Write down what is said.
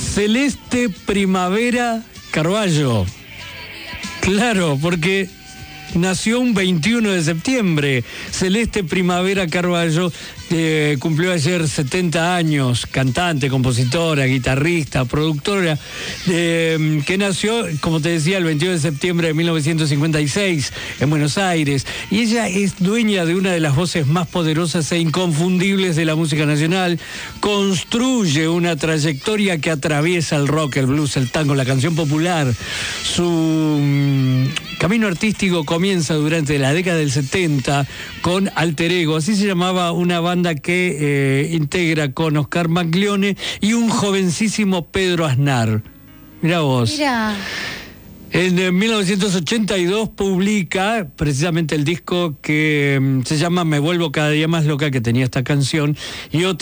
Celeste Primavera Carballo. Claro, porque nació un 21 de septiembre. Celeste Primavera Carballo cumplió ayer 70 años, cantante, compositora, guitarrista, productora, que nació, como te decía, el 21 de septiembre de 1956 en Buenos Aires. Y ella es dueña de una de las voces más poderosas e inconfundibles de la música nacional. Construye una trayectoria que atraviesa el rock, el blues, el tango, la canción popular. Su camino artístico comienza durante la década del 70 con Alter Ego, así se llamaba una banda que integra con Oscar Maglione y un jovencísimo Pedro Aznar. Mirá vos. Mirá. En 1982 publica precisamente el disco que se llama Me vuelvo cada día más loca, que tenía esta canción, y otra